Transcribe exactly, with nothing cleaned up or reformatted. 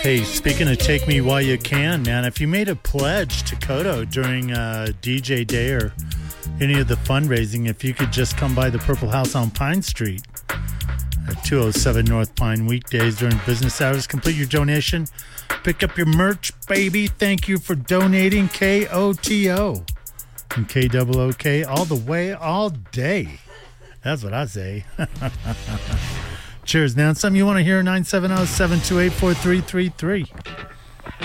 Hey, speaking of Take Me While You Can, man, if you made a pledge to Kodo during uh, D J Day or any of the fundraising, if you could just come by the Purple House on Pine Street at two oh seven North Pine weekdays during business hours, complete your donation, pick up your merch, baby. Thank you for donating. K O T O and K O O K all the way, all day. That's what I say. Cheers. Now, something you want to hear, nine seven zero, seven two eight, four three three three.